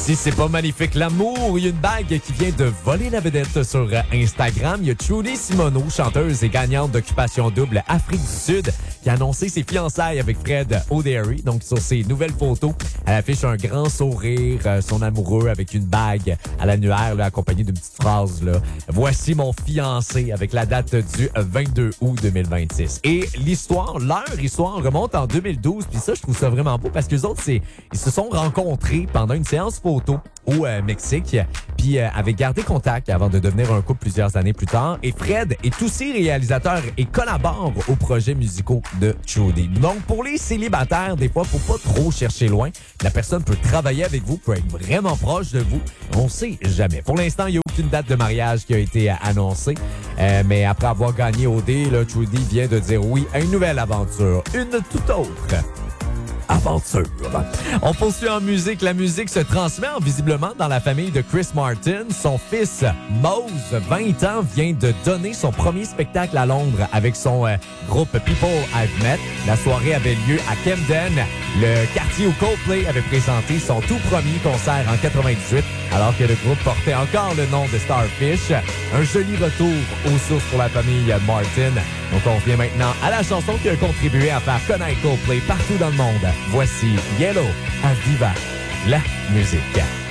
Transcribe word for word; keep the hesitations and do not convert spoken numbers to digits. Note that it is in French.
Si c'est pas magnifique l'amour, il y a une bague qui vient de voler la vedette sur Instagram. Il y a Trudy Simoneau, chanteuse et gagnante d'Occupation Double Afrique du Sud, qui a annoncé ses fiançailles avec Fred O'Derry. Donc, sur ses nouvelles photos, elle affiche un grand sourire, euh, son amoureux avec une bague à l'annuaire, là, accompagnée d'une petite phrase, là. Voici mon fiancé, avec la date du vingt-deux août deux mille vingt-six. Et l'histoire, leur histoire remonte en deux mille douze. Puis ça, je trouve ça vraiment beau parce que les autres, c'est, ils se sont rencontrés pendant une séance photo au euh, Mexique, puis euh, avaient gardé contact avant de devenir un couple plusieurs années plus tard. Et Fred est aussi réalisateur et collabore aux projets musicaux de Trudy. Donc, pour les célibataires, des fois, faut pas trop chercher loin. La personne peut travailler avec vous, peut être vraiment proche de vous. On sait jamais. Pour l'instant, il n'y a aucune date de mariage qui a été euh, annoncée. Euh, mais après avoir gagné O D, là, Trudy vient de dire oui à une nouvelle aventure. Une toute autre aventure. On poursuit en musique. La musique se transmet visiblement dans la famille de Chris Martin. Son fils, Mose, vingt ans, vient de donner son premier spectacle à Londres avec son euh, groupe People I've Met. La soirée avait lieu à Camden, le quartier où Coldplay avait présenté son tout premier concert en quatre-vingt-dix-huit, alors que le groupe portait encore le nom de Starfish. Un joli retour aux sources pour la famille Martin. Donc, on revient maintenant à la chanson qui a contribué à faire connaître Coldplay partout dans le monde. Voici Yellow à Viva la musique.